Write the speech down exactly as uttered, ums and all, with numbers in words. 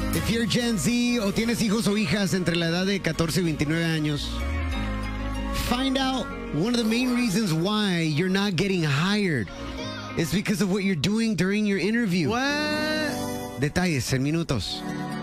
If you're Gen Z o tienes hijos o hijas entre la edad de catorce y veintinueve años, find out one of the main reasons why you're not getting hired. It's because of what you're doing during your interview. What? Detalles en minutos.